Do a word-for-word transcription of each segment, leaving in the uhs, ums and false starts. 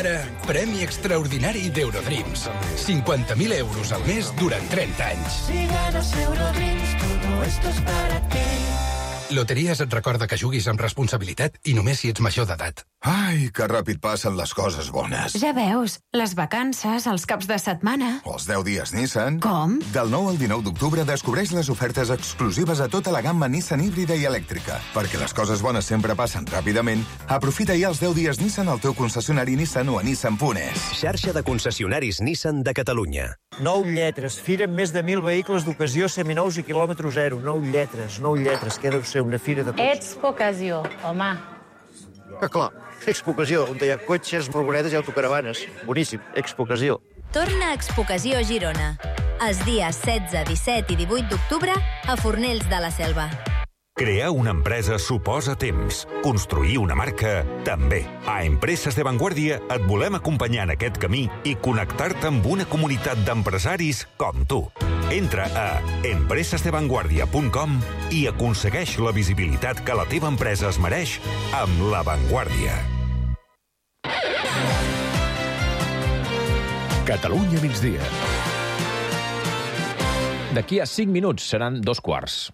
Ara, premi extraordinari d'Eurodreams. cinquanta mil euros al mes durant trenta anys. Si ganas Eurodreams, todo esto es para ti. Loteries et recorda que juguis amb responsabilitat i només si ets major d'edat. Ai, que ràpid passen les coses bones. Ja veus, les vacances, els caps de setmana... O els deu dies Nissan. Com? Del nou al dinou d'octubre descobreix les ofertes exclusives a tota la gamma Nissan híbrida i elèctrica. Perquè les coses bones sempre passen ràpidament, aprofita ja els deu dies Nissan al teu concessionari Nissan o a nissan punt es. Xarxa de concessionaris Nissan de Catalunya. Nou lletres. Fira amb més de mil vehicles d'ocasió seminous i quilòmetre zero. Nou lletres, nou lletres. Què deu ser una fira de tots? Expo Ocasió, home. Ah, clar. Expo Ocasió, on hi ha cotxes, furgonetes i autocaravanes. Boníssim. Expo Ocasió. Torna a Expo Ocasió Girona. Els dies setze, disset i divuit d'octubre a Fornells de la Selva. Crear una empresa suposa temps. Construir una marca, també. A Empreses de Vanguardia et volem acompanyar en aquest camí i connectar-te amb una comunitat d'empresaris com tu. Entra a empreses de vanguardia punt com i aconsegueix la visibilitat que la teva empresa es mereix amb La Vanguardia. Catalunya migdia. D'aquí a cinc minuts seran dos quarts.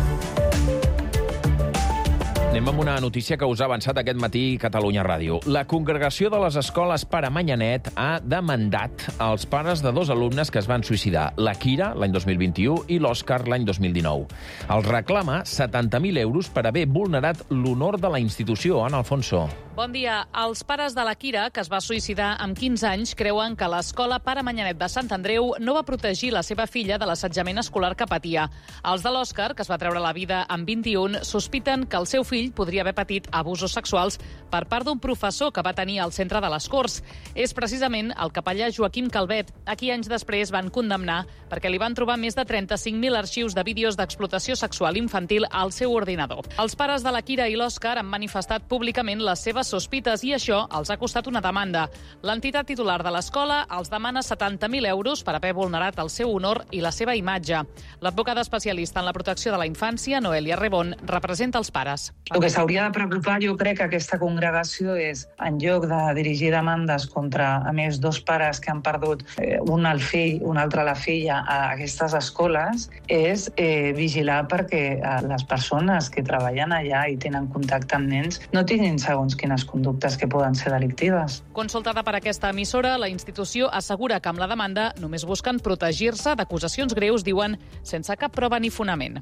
Anem amb una notícia que us ha avançat aquest matí Catalunya Ràdio. La Congregació de les Escoles Pare Manyanet ha demandat als pares de dos alumnes que es van suïcidar, la Kira l'any dos mil vint-i-u i l'Òscar l'any dos mil dinou. Els reclama setanta mil euros per haver vulnerat l'honor de la institució. Ana Alfonso. Bon dia. Els pares de la Kira, que es va suïcidar amb quinze anys, creuen que l'escola Pare Manyanet de Sant Andreu no va protegir la seva filla de l'assetjament escolar que patia. Els de l'Òscar, que es va treure la vida amb vint-i-un, sospiten que el seu fill podria haver patit abusos sexuals per part d'un professor que va tenir al centre de les Corts. És precisament el capellà Joaquim Calvet, a qui anys després van condemnar perquè li van trobar més de trenta-cinc mil arxius de vídeos d'explotació sexual infantil al seu ordinador. Els pares de la Kira i l'Òscar han manifestat públicament les seves sospites i això els ha costat una demanda. L'entitat titular de l'escola els demana setanta mil euros per haver vulnerat el seu honor i la seva imatge. L'advocada especialista en la protecció de la infància, Noelia Rebón, representa els pares. El que s'hauria de preocupar, jo crec que aquesta congregació és, en lloc de dirigir demandes contra, a més, dos pares que han perdut eh, un al fill, un altre a la filla a aquestes escoles, és eh, vigilar perquè eh, les persones que treballen allà i tenen contacte amb nens no tinguin segons quines conductes que poden ser delictives. Consultada per aquesta emissora, la institució assegura que amb la demanda només busquen protegir-se d'acusacions greus, diuen, sense cap prova ni fonament.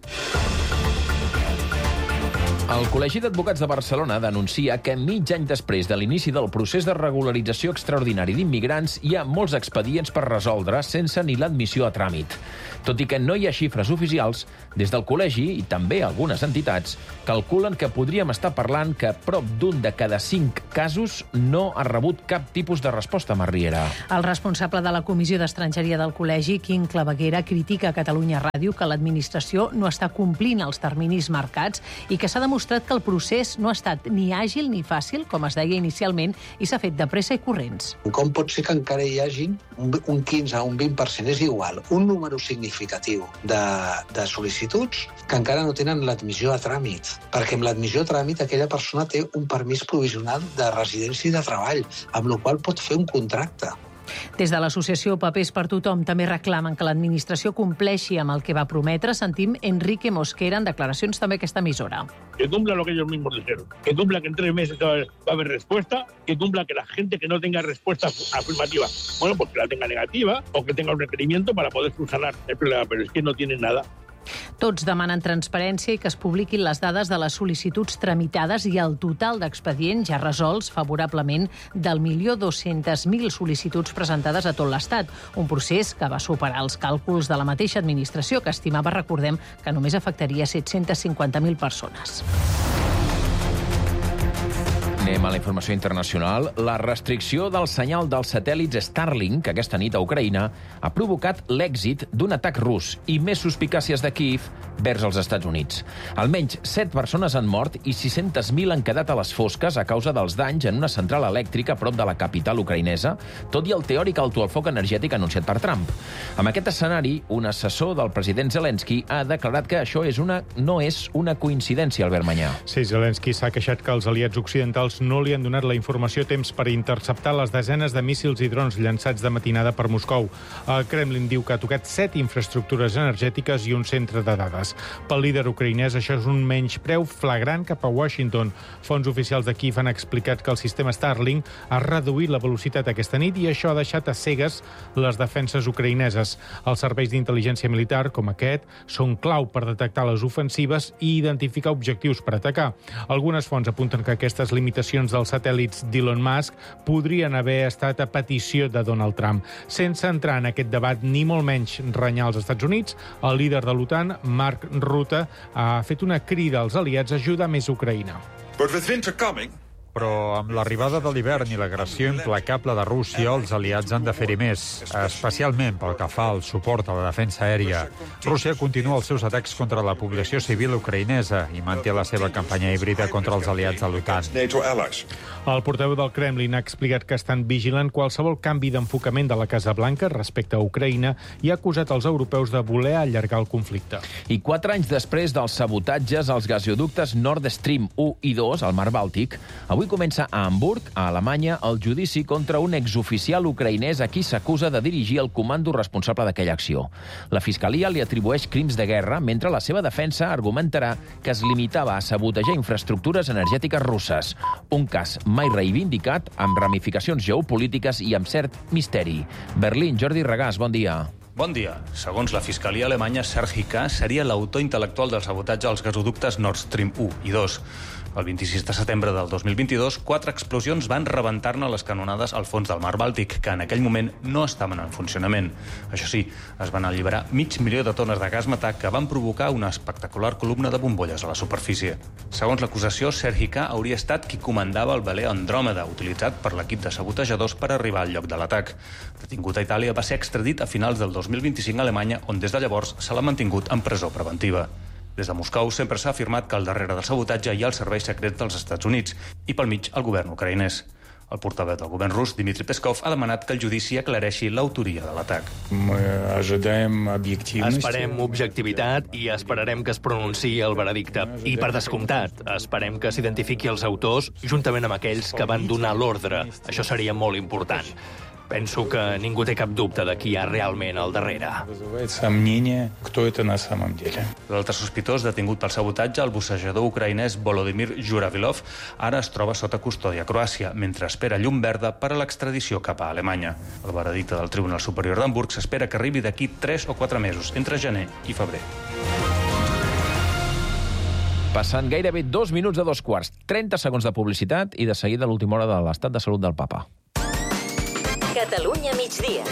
El Col·legi d'Advocats de Barcelona denuncia que mig any després de l'inici del procés de regularització extraordinari d'immigrants hi ha molts expedients per resoldre sense ni l'admissió a tràmit. Tot i que no hi ha xifres oficials, des del col·legi i també algunes entitats calculen que podríem estar parlant que prop d'un de cada cinc casos no ha rebut cap tipus de resposta, Marriera. El responsable de la Comissió d'Estrangeria del Col·legi, Quim Claveguera, critica a Catalunya Ràdio que l'administració no està complint els terminis marcats i que s'ha demostrat que el procés no ha estat ni àgil ni fàcil, com es deia inicialment, i s'ha fet de pressa i corrents. Com pot ser que encara hi hagi un quinze o un vint per cent, és igual, un número significatiu de, de sol·licituds que encara no tenen l'admissió a tràmit? Perquè amb l'admissió a tràmit aquella persona té un permís provisional de residència i de treball, amb la qual pot fer un contracte. Des de l'associació Papers per Tothom també reclamen que l'administració compleixi amb el que va prometre. Sentim Enrique Mosquera en declaracions també a aquesta emissora. Que cumpla lo que ellos mismos dijeron. Que cumpla que en tres meses va a haber respuesta. Que cumpla que la gente que no tenga respuesta afirmativa, bueno, pues que la tenga negativa o que tenga un requerimiento para poder subsanar el problema. Pero es que no tienen nada. Tots demanen transparència i que es publiquin les dades de les sol·licituds tramitades i el total d'expedients ja resolts favorablement del milió dos-centes mil sol·licituds presentades a tot l'Estat. Un procés que va superar els càlculs de la mateixa administració, que estimava, recordem, que només afectaria set-cents cinquanta mil persones. Anem a la informació internacional. La restricció del senyal dels satèl·lits Starlink aquesta nit a Ucraïna ha provocat l'èxit d'un atac rus i més suspicàcies de Kíev vers els Estats Units. Almenys set persones han mort i sis-centes mil han quedat a les fosques a causa dels danys en una central elèctrica a prop de la capital ucraïnesa, tot i el teòric alto al foc energètic anunciat per Trump. Amb aquest escenari, un assessor del president Zelensky ha declarat que això és una, no és una coincidència, Albert Manyà. Sí, Zelensky s'ha queixat que els aliats occidentals occidentals no li han donat la informació a temps per interceptar les desenes de míssils i drons llançats de matinada per Moscou. El Kremlin diu que ha tocat set infraestructures energètiques i un centre de dades. Pel líder ucraïnès, això és un menyspreu flagrant cap a Washington. Fons oficials de Kíev han explicat que el sistema Starlink ha reduït la velocitat aquesta nit i això ha deixat a cegues les defenses ucraïneses. Els serveis d'intel·ligència militar, com aquest, són clau per detectar les ofensives i identificar objectius per atacar. Algunes fonts apunten que aquestes limitacions dels satèl·lits d'Elon Musk podrien haver estat a petició de Donald Trump. Sense entrar en aquest debat, ni molt menys renyar als Estats Units, el líder de l'OTAN, Mark Rutte, ha fet una crida als aliats a ajudar més Ucraïna. Però amb l'arribada de l'hivern i l'agressió implacable de Rússia, els aliats han de fer-hi més, especialment pel que fa al suport a la defensa aèria. Rússia continua els seus atacs contra la població civil ucraïnesa i manté la seva campanya híbrida contra els aliats de l'OTAN. El portaveu del Kremlin ha explicat que estan vigilant qualsevol canvi d'enfocament de la Casa Blanca respecte a Ucraïna i ha acusat els europeus de voler allargar el conflicte. I quatre anys després dels sabotatges als gasoductes Nord Stream u i dos al Mar Bàltic, avui comença a Hamburg, a Alemanya, el judici contra un exoficial ucraïnès a qui s'acusa de dirigir el comando responsable d'aquella acció. La Fiscalia li atribueix crims de guerra, mentre la seva defensa argumentarà que es limitava a sabotejar infraestructures energètiques russes. Un cas mai reivindicat, amb ramificacions geopolítiques i amb cert misteri. Berlín, Jordi Regàs, bon dia. Bon dia. Segons la Fiscalia alemanya, Sergi K. seria l'autor intel·lectual del sabotatge als gasoductes Nord Stream u i dos. El vint-i-sis de setembre del dos mil vint-i-dos, quatre explosions van rebentar-ne les canonades al fons del Mar Bàltic, que en aquell moment no estaven en funcionament. Això sí, es van alliberar mig milió de tones de gas metà que van provocar una espectacular columna de bombolles a la superfície. Segons l'acusació, Sergi K. hauria estat qui comandava el velè Andròmeda, utilitzat per l'equip de sabotejadors per arribar al lloc de l'atac. Detingut a Itàlia, va ser extradit a finals del dos mil vint-i-cinc a Alemanya, on des de llavors se l'ha mantingut en presó preventiva. Des de Moscou sempre s'ha afirmat que al darrere del sabotatge hi ha els serveis secrets dels Estats Units i pel mig el govern ucraïnès. El portaveu del govern rus, Dmitry Peskov, ha demanat que el judici aclareixi l'autoria de l'atac. Esperem objectivitat i esperarem que es pronunciï el veredicte. I, per descomptat, esperem que s'identifiqui els autors juntament amb aquells que van donar l'ordre. Això seria molt important. Penso que ningú té cap dubte de qui hi ha realment al darrere. L'altre sospitós detingut pel sabotatge, el bussejador ucraïnès Volodymyr Juravilov, ara es troba sota custòdia a Croàcia, mentre espera llum verda per a l'extradició cap a Alemanya. El veredicte del Tribunal Superior d'Hamburg s'espera que arribi d'aquí tres o quatre mesos, entre gener i febrer. Passant gairebé dos minuts de dos quarts, trenta segons de publicitat i de seguida l'última hora de l'estat de salut del papa. Catalunya migdia.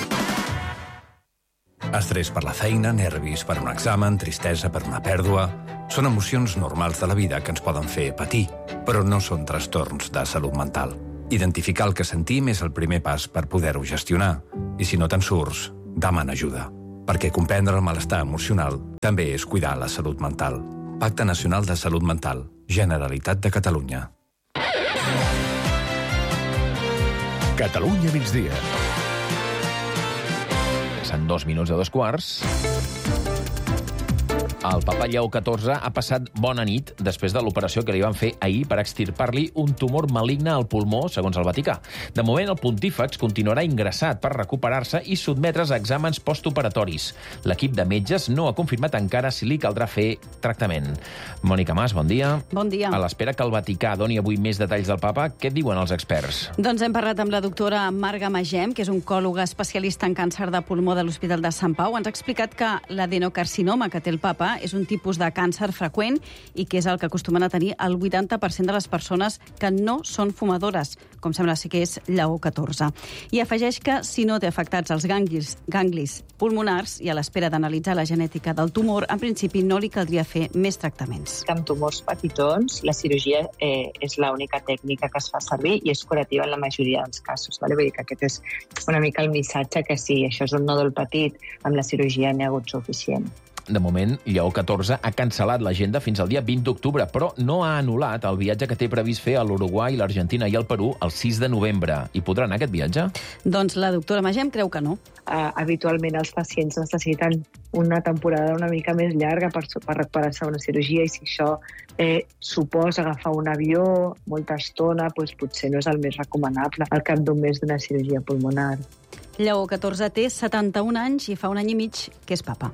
Estrès per la feina, nervis per un examen, tristesa per una pèrdua... Són emocions normals de la vida que ens poden fer patir, però no són trastorns de salut mental. Identificar el que sentim és el primer pas per poder-ho gestionar. I si no te'n surts, demana ajuda. Perquè comprendre el malestar emocional també és cuidar la salut mental. Pacte Nacional de Salut Mental. Generalitat de Catalunya. Catalunya migdia. Passen dos minuts de dos quarts. El papa Lleó catorze ha passat bona nit després de l'operació que li van fer ahir per extirpar-li un tumor maligne al pulmó, segons el Vaticà. De moment, el pontífex continuarà ingressat per recuperar-se i sotmetre's a exàmens postoperatoris. L'equip de metges no ha confirmat encara si li caldrà fer tractament. Mònica Mas, bon dia. Bon dia. A l'espera que el Vaticà doni avui més detalls del papa, què diuen els experts? Doncs hem parlat amb la doctora Marga Magem, que és oncòloga especialista en càncer de pulmó de l'Hospital de Sant Pau. Ens ha explicat que l'adenocarcinoma que té el papa és un tipus de càncer freqüent i que és el que acostumen a tenir el vuitanta per cent de les persones que no són fumadores, com sembla ser que és Lleó catorze. I afegeix que si no té afectats els ganglis, ganglis pulmonars i a l'espera d'analitzar la genètica del tumor, en principi no li caldria fer més tractaments. Amb tumors petitons, la cirurgia eh, és l'única tècnica que es fa servir i és curativa en la majoria dels casos. Vale? Vull dir que aquest és una mica el missatge que sí, això és un nòdul petit, amb la cirurgia n'hi ha hagut suficient. de moment, Lleó catorze ha cancel·lat l'agenda fins al dia vint d'octubre, però no ha anul·lat el viatge que té previst fer a l'Uruguai, l'Argentina i el Perú el sis de novembre. I podrà anar aquest viatge? Doncs la doctora Magem creu que no. Uh, habitualment els pacients necessiten una temporada una mica més llarga per, per recuperar-se d'una cirurgia, i si això eh, suposa agafar un avió molta estona, doncs potser no és el més recomanable al cap d'un mes d'una cirurgia pulmonar. Lleó catorze té setanta-un anys i fa un any i mig que és papa.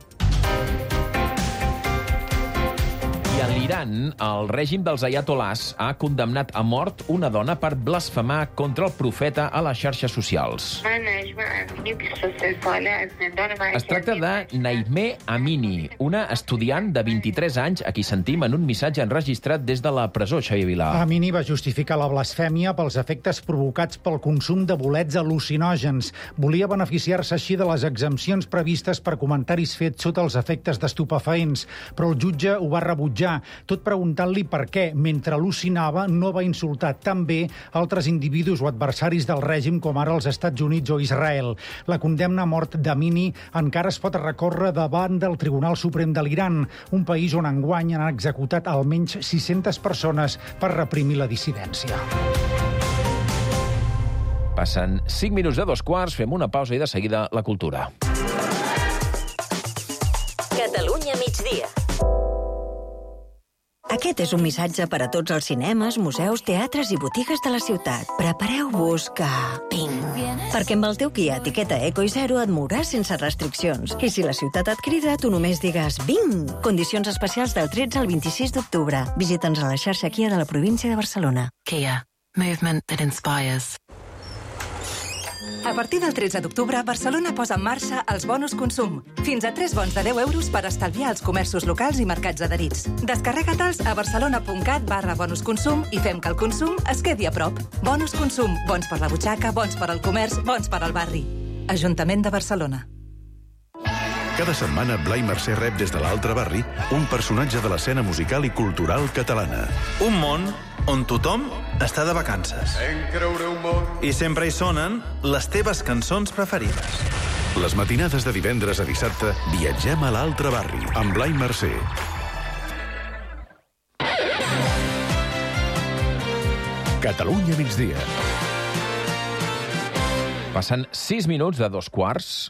I a l'Iran, el règim dels ayatolás ha condemnat a mort una dona per blasfemar contra el profeta a les xarxes socials. Es tracta de Naimeh Amini, una estudiant de vint-i-tres anys a qui sentim en un missatge enregistrat des de la presó, Xavier Vilà. Amini va justificar la blasfèmia pels efectes provocats pel consum de bolets al·lucinògens. Volia beneficiar-se així de les exempcions previstes per comentaris fets sota els efectes d'estupefaents, però el jutge ho va rebutjar, tot preguntant-li per què, mentre al·lucinava, no va insultar també altres individus o adversaris del règim, com ara els Estats Units o Israel. La condemna a mort d'Amini encara es pot recórrer davant del Tribunal Suprem de l'Iran, un país on enguany han executat almenys sis-centes persones per reprimir la dissidència. Passen cinc minuts de dos quarts, fem una pausa i de seguida la cultura. Catalunya migdia. Aquest és un missatge per a tots els cinemes, museus, teatres i botigues de la ciutat. Prepareu-vos que... Ping! Perquè amb el teu Kia etiqueta Eco i Zero et mouràs sense restriccions. I si la ciutat et crida, tu només digues Bing! Condicions especials del tretze al vint-i-sis d'octubre. Visita'ns a la xarxa Kia de la província de Barcelona. Kia. Movement that inspires. A partir del tretze d'octubre, Barcelona posa en marxa els bonus consum. Fins a tres bons de deu euros per estalviar als comerços locals i mercats adherits. Descarrega-te'ls a barcelona.cat barra bonus consum i fem que el consum es quedi a prop. Bonus consum. Bons per la butxaca, bons per al comerç, bons per al barri. Ajuntament de Barcelona. Cada setmana, Blai Mercè rep des de l'altre barri un personatge de l'escena musical i cultural catalana. Un món on tothom està de vacances. I sempre hi sonen les teves cançons preferides. Les matinades de divendres a dissabte viatgem a l'altre barri amb Blai Mercè. Catalunya migdia. Passen sis minuts de dos quarts.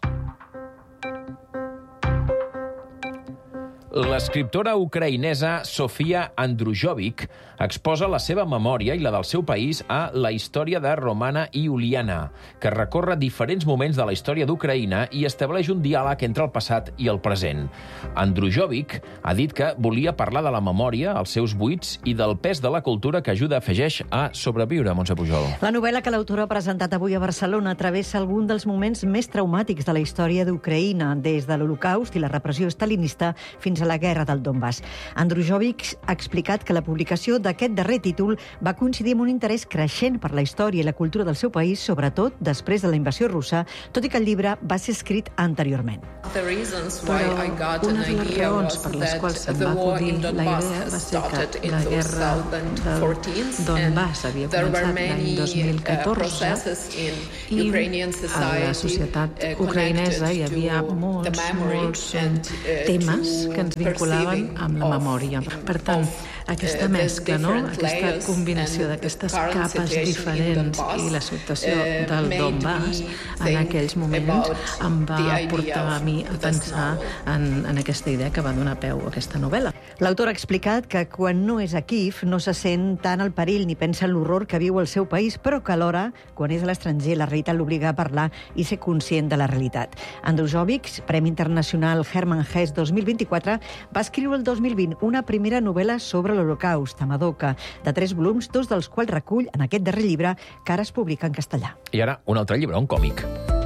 L'escriptora ucraïnesa Sofia Andrujovic exposa la seva memòria i la del seu país a La història de Romana i Uliana, que recorre diferents moments de la història d'Ucraïna i estableix un diàleg entre el passat i el present. Andrujovic ha dit que volia parlar de la memòria, els seus buits i del pes de la cultura que ajuda, afegeix, a sobreviure. Montse Pujol. La novel·la que l'autora ha presentat avui a Barcelona travessa algun dels moments més traumàtics de la història d'Ucraïna, des de l'Holocaust i la repressió stalinista fins a la guerra del Donbass. Andrujovic ha explicat que la publicació d'aquest darrer títol va coincidir amb un interès creixent per la història i la cultura del seu país, sobretot després de la invasió russa, tot i que el llibre va ser escrit anteriorment. Però una de les raons per les quals em va acudir la idea va ser que la guerra del Donbass havia començat l'any dos mil catorze i a la societat ucraïnesa hi havia molts, molts temes que ens vinculaven amb la memòria. Per tant, aquesta mescla, no? Aquesta combinació d'aquestes capes diferents i la situació del Donbass en aquells moments em va portar a mi a pensar en, en aquesta idea que va donar peu a aquesta novel·la. L'autor ha explicat que quan no és a Kíev no se sent tant el perill ni pensa en l'horror que viu el seu país, però que alhora, quan és a l'estranger, la realitat l'obliga a parlar i ser conscient de la realitat. Andrujovic, Premi Internacional Hermann Hesse dos mil vint-i-quatre, va escriure el dos mil vint una primera novel·la sobre l'Holocaust, a Madoka, de tres volums, dos dels quals recull en aquest darrer llibre que ara es publica en castellà. I ara un altre llibre, un còmic.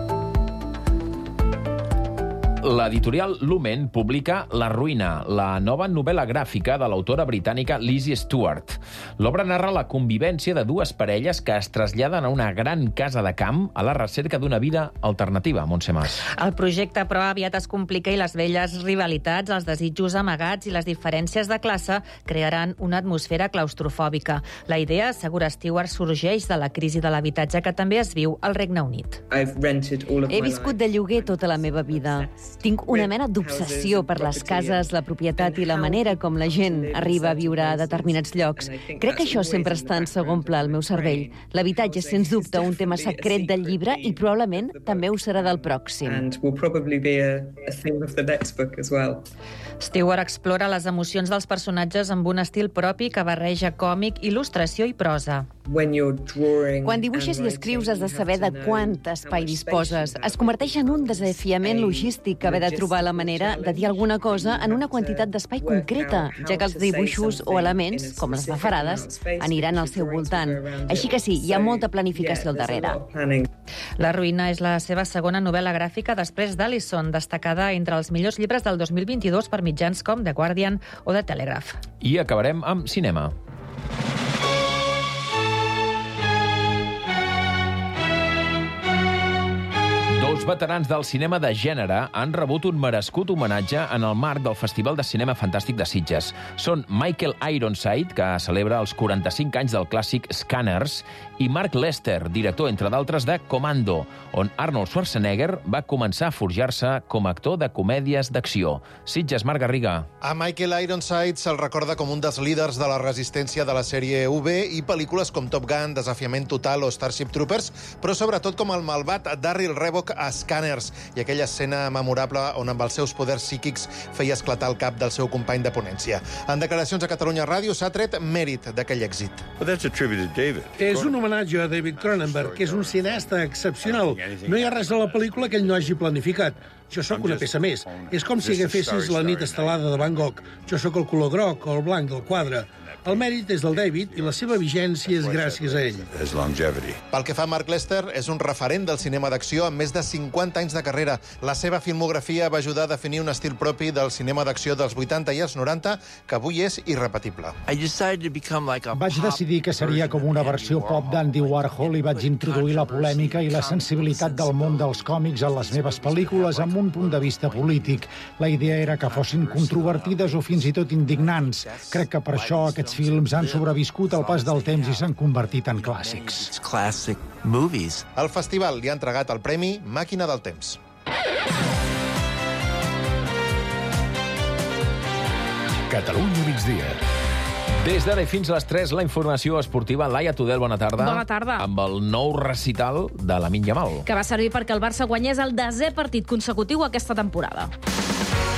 L'editorial Lumen publica La ruïna, la nova novel·la gràfica de l'autora britànica Lizzie Stewart. L'obra narra la convivència de dues parelles que es traslladen a una gran casa de camp a la recerca d'una vida alternativa. Montse Mas. El projecte, però, aviat es complica i les velles rivalitats, els desitjos amagats i les diferències de classe crearan una atmosfera claustrofòbica. La idea, assegura Stewart, sorgeix de la crisi de l'habitatge que també es viu al Regne Unit. He viscut de lloguer tota la meva vida. Tinc una mena d'obsessió per les cases, la propietat i la manera com la gent arriba a viure a determinats llocs. Crec que això sempre està en segon pla al meu cervell. L'habitatge és, sens dubte, un tema secret del llibre i probablement també ho serà del pròxim. Stewart explora les emocions dels personatges amb un estil propi que barreja còmic, il·lustració i prosa. Quan dibuixes i escrius has de saber de quant espai disposes. Es converteix en un desafiament logístic haver de trobar la manera de dir alguna cosa en una quantitat d'espai concreta, ja que els dibuixos o elements, com les bafarades, aniran al seu voltant. Així que sí, hi ha molta planificació al darrere. La ruïna és la seva segona novel·la gràfica després d'Allison, destacada entre els millors llibres del dos mil vint-i-dos per mitjans com The Guardian o The Telegraph. I acabarem amb cinema. Dos veterans del cinema de gènere han rebut un merescut homenatge en el marc del Festival de Cinema Fantàstic de Sitges. Són Michael Ironside, que celebra els quaranta-cinc anys del clàssic Scanners, i Mark Lester, director, entre d'altres, de Commando, on Arnold Schwarzenegger va començar a forjar-se com a actor de comèdies d'acció. Sitges, Marc Garriga. A Michael Ironside se'l recorda com un dels líders de la resistència de la sèrie V i pel·lícules com Top Gun, Desafiament Total o Starship Troopers, però sobretot com el malvat Darryl Revok a Scanners i aquella escena memorable on amb els seus poders psíquics feia esclatar el cap del seu company de ponència. En declaracions a Catalunya Ràdio s'ha tret mèrit d'aquell èxit. És un homenatge a David Cronenberg, que és un cineasta excepcional. No hi ha res a la pel·lícula que ell no hagi planificat. Jo sóc una peça més. És com si agafessis la nit estelada de Van Gogh. Jo sóc el color groc o el blanc del quadre. El mèrit és del David i la seva vigència és gràcies a ell. Pel que fa a Mark Lester, és un referent del cinema d'acció amb més de cinquanta anys de carrera. La seva filmografia va ajudar a definir un estil propi del cinema d'acció dels vuitanta i els noranta que avui és irrepetible. Vaig decidir que seria com una versió pop d'Andy Warhol i vaig introduir la polèmica i la sensibilitat del món dels còmics en les meves pel·lícules amb un punt de vista polític. La idea era que fossin controvertides o fins i tot indignants. Crec que per això aquests films han sobreviscut al pas del temps i s'han convertit en clàssics. El festival li ha entregat el premi Màquina del Temps. Catalunya migdia. Des d'ara i fins a les tres, la informació esportiva. Laia Tudel, bona tarda. Bona tarda. Amb el nou recital de Lamine Yamal. Que va servir perquè el Barça guanyés el desè partit consecutiu aquesta temporada.